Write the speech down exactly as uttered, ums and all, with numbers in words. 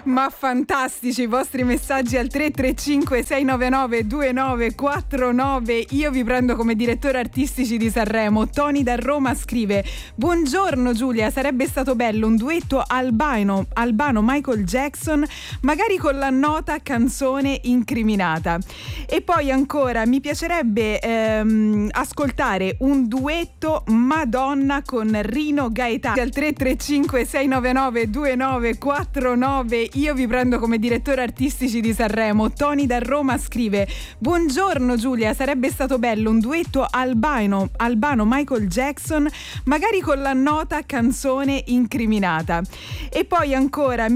Ma fantastici i vostri messaggi al tre tre cinque sei nove nove due nove quattro nove. Io vi prendo come direttore artistici di Sanremo. Tony da Roma scrive: buongiorno Giulia, sarebbe stato bello un duetto albano albano Michael Jackson, magari con la nota canzone incriminata. E poi ancora mi piacerebbe ehm, ascoltare un duetto Madonna con Rino Gaetano al tre tre cinque sei nove nove due nove quattro nove. Io vi prendo come direttore artistici di Sanremo. Tony da Roma scrive: buongiorno Giulia, sarebbe stato bello un duetto albano albano Michael Jackson, magari con la nota canzone incriminata. E poi ancora